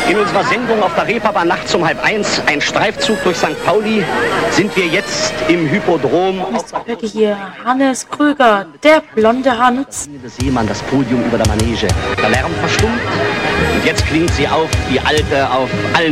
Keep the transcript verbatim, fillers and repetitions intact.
In unserer Sendung auf der Reeperbahn nachts um halb eins, ein Streifzug durch Sankt Pauli, sind wir jetzt im Hypodrom. Heute hier Hannes Krüger, der blonde Hans. Des Seemann, das Podium über der Manege. Der Lärm verstummt und jetzt klingt sie auf, die alte, auf allen